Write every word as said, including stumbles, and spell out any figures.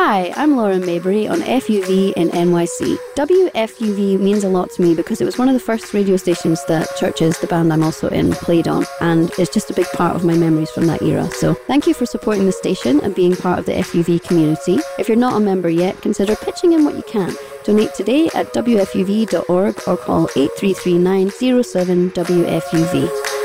Hi, I'm Lauren Maybury on F U V in N Y C. W F U V means a lot to me because it was one of the first radio stations that Churches, the band I'm also in, played on, and it's just a big part of my memories from that era. So thank you for supporting the station and being part of the F U V community. If you're not a member yet, consider pitching in what you can. Donate today at W F U V dot org or call eight three three nine zero seven W F U V.